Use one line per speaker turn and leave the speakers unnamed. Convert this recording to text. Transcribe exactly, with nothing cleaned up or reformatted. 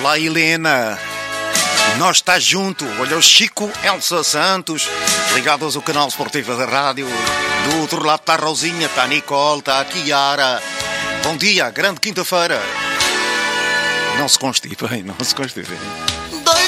Olá, Helena. Nós está junto. Olha o Chico, Elsa Santos, ligados ao canal Esportivo da Rádio. Do outro lado está a Rosinha, está a Nicole, está a Kiara. Bom dia, grande quinta-feira. Não se constipem, não se constipem.